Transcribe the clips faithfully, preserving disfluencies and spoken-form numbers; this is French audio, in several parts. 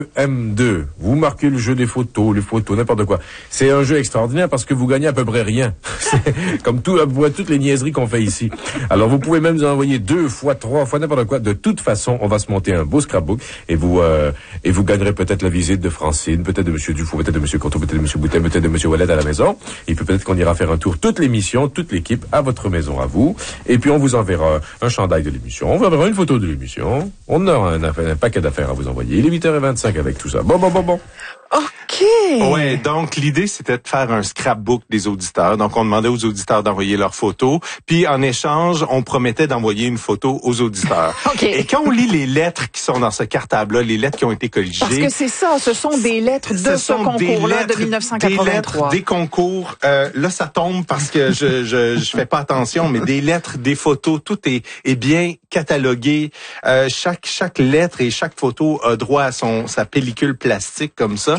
M deux. Vous marquez le jeu des photos, les photos, n'importe quoi. C'est un jeu extraordinaire parce que vous gagnez à peu près rien. C'est comme tout, toutes les niaiseries qu'on fait ici. Alors, vous pouvez même nous envoyer deux fois, trois fois, n'importe quoi. De toute façon, on va se monter un beau scrapbook et vous, euh, et vous gagnerez peut-être la visite de Francine, peut-être de Monsieur Dufour, peut-être de Monsieur Courteau, peut-être de Monsieur Boutet, peut-être de Monsieur Ouellet à la maison. Et puis peut-être qu'on ira faire un tour toute l'émission, toute l'équipe à votre maison, à vous. Et puis on vous enverra un chandail de l'émission. On vous enverra une photo de l'émission. On a un, un paquet d'affaires à vous envoyer. Il est huit heures vingt-cinq avec tout ça. Bon, bon, bon, bon. OK. Ouais, donc l'idée c'était de faire un scrapbook des auditeurs. Donc on demandait aux auditeurs d'envoyer leurs photos, puis en échange, on promettait d'envoyer une photo aux auditeurs. OK. Et quand on lit les lettres qui sont dans ce cartable-là, les lettres qui ont été colligées, Parce que c'est ça, ce sont des lettres de ce, ce concours-là de dix-neuf cent quatre-vingt-trois. Des lettres, des concours. Euh, là, ça tombe parce que je je je fais pas attention, mais des lettres, des photos, tout est est bien catalogué. Euh, chaque chaque lettre et chaque photo a droit à son sa pellicule plastique comme ça.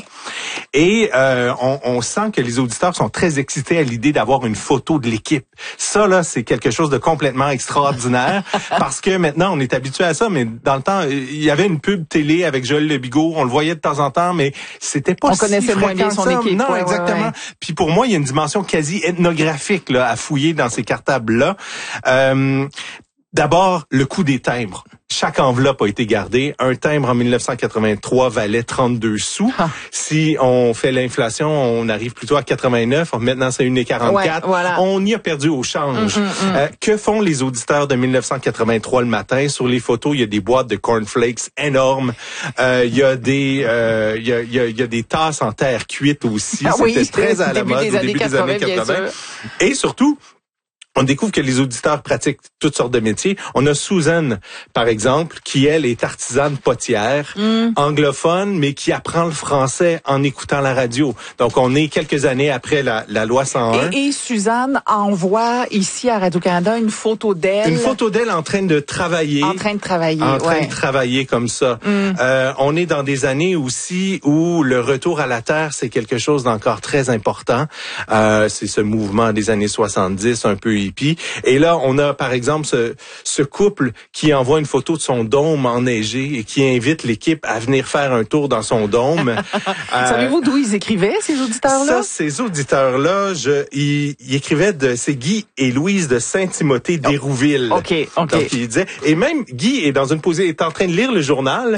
Et euh, on, on sent que les auditeurs sont très excités à l'idée d'avoir une photo de l'équipe. Ça, là, c'est quelque chose de complètement extraordinaire parce que maintenant, on est habitué à ça, mais dans le temps, il y avait une pub télé avec Joël Le Bigot, on le voyait de temps en temps, mais c'était pas on si connaissait moins bien son ça. équipe. Non, ouais, exactement. Ouais, ouais. Puis pour moi, il y a une dimension quasi ethnographique là, à fouiller dans ces cartables-là. Euh, D'abord, le coût des timbres. Chaque enveloppe a été gardée. Un timbre en dix-neuf cent quatre-vingt-trois valait trente-deux sous. Ah. Si on fait l'inflation, on arrive plutôt à quatre-vingt-neuf. Maintenant, c'est une quarante-quatre. Ouais, voilà. On y a perdu au change. Mm, mm, mm. Euh, que font les auditeurs de dix-neuf cent quatre-vingt-trois le matin? Sur les photos, il y a des boîtes de cornflakes énormes. Euh, il y a des, euh, il y a, il y a, il y a des tasses en terre cuite aussi. Ah, C'était oui, très à la mode au début des années quatre-vingts. Et surtout, on découvre que les auditeurs pratiquent toutes sortes de métiers. On a Suzanne, par exemple, qui, elle, est artisane potière, mm. anglophone, mais qui apprend le français en écoutant la radio. Donc, on est quelques années après la, la loi cent un. Et, et Suzanne envoie ici à Radio-Canada une photo d'elle. Une photo d'elle en train de travailler. En train de travailler, En train ouais. de travailler comme ça. Mm. Euh, on est dans des années aussi où le retour à la Terre, c'est quelque chose d'encore très important. Euh, c'est ce mouvement des années soixante-dix, un peu hippie. Et là, on a, par exemple, ce, ce couple qui envoie une photo de son dôme enneigé et qui invite l'équipe à venir faire un tour dans son dôme. euh, Savez-vous d'où ils écrivaient, ces auditeurs-là? Ça, ces auditeurs-là, je, ils, ils écrivaient de, c'est Guy et Louise de Saint-Timothée d'Hérouville. Oh, OK, OK. Donc, ils disaient, et même Guy est dans une position, est en train de lire le journal.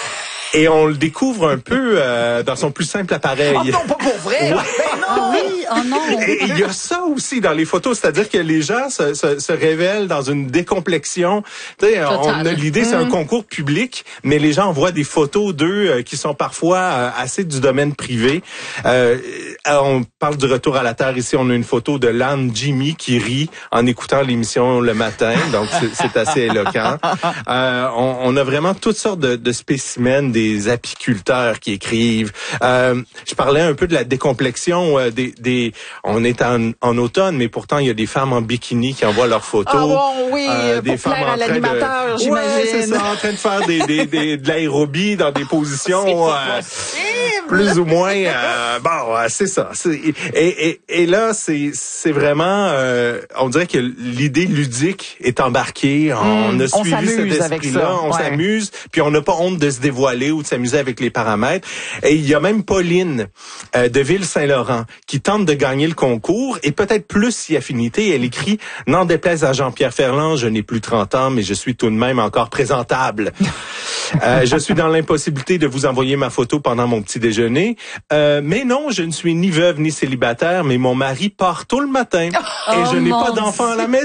Et on le découvre un peu euh, dans son plus simple appareil. Oh non, pas pour vrai! Ouais. Ben non! Oui, oh non! Et il y a ça aussi dans les photos, c'est-à-dire que les gens se, se, se révèlent dans une décomplexion. Tu sais, on a l'idée, c'est mmh. un concours public, mais les gens envoient des photos d'eux euh, qui sont parfois euh, assez du domaine privé. Euh, on parle du retour à la Terre ici, on a une photo de l'âne Jimmy qui rit en écoutant l'émission le matin, donc c'est, c'est assez éloquent. Euh, on, on a vraiment toutes sortes de, de spécimens, des des apiculteurs qui écrivent. Euh, je parlais un peu de la décomplexion euh, des, des. On est en, en automne, mais pourtant il y a des femmes en bikini qui envoient leurs photos. Ah bon, oui, euh, des pour femmes plaire en à train l'animateur, de... j'imagine. Ouais, c'est ça, en train de faire des, des, des, de l'aérobie dans des positions euh, plus ou moins. Euh, bon, c'est ça. C'est, et, et, et là, c'est, c'est vraiment. Euh, on dirait que l'idée ludique est embarquée. On mmh, a suivi on cet esprit-là. On ouais. s'amuse, puis on n'a pas honte de se dévoiler ou de s'amuser avec les paramètres. Et il y a même Pauline euh, de Ville-Saint-Laurent qui tente de gagner le concours et peut-être plus si affinité. Elle écrit « N'en déplaise à Jean-Pierre Ferland, je n'ai plus trente ans, mais je suis tout de même encore présentable. euh, je suis dans l'impossibilité de vous envoyer ma photo pendant mon petit déjeuner. Euh, mais non, je ne suis ni veuve ni célibataire, mais mon mari part tôt le matin oh, et je n'ai pas Dieu. d'enfant à la maison. »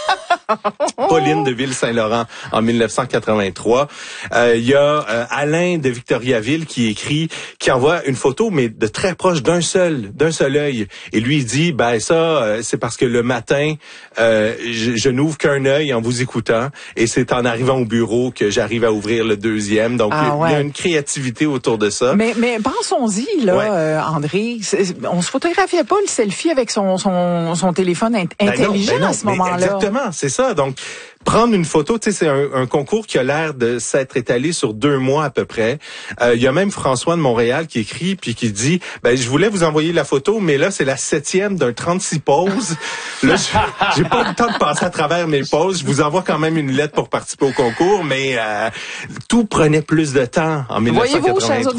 Pauline de Ville-Saint-Laurent en dix-neuf cent quatre-vingt-trois. Il euh, y a euh, Alain de Victoriaville qui écrit, qui envoie une photo, mais de très proche d'un seul, d'un seul œil. Et lui, il dit, ben ça, euh, c'est parce que le matin, euh, je, je n'ouvre qu'un œil en vous écoutant, et c'est en arrivant au bureau que j'arrive à ouvrir le deuxième. Donc, ah, il ouais. y a une créativité autour de ça. Mais, mais pensons-y, là, ouais. euh, André, on se photographiait pas le selfie avec son, son, son téléphone in- intelligent ben non, ben non, à ce moment-là. Exactement, c'est ça. Donc, prendre une photo, tu sais, c'est un, un concours qui a l'air de s'être étalé sur deux mois à peu près. Euh, il y a même François de Montréal qui écrit puis qui dit, ben je voulais vous envoyer la photo, mais là c'est la septième d'un trente-six pauses. Là, j'ai pas le temps de passer à travers mes pauses. Je vous envoie quand même une lettre pour participer au concours, mais euh, tout prenait plus de temps en mille neuf cent quatre-vingt-trois.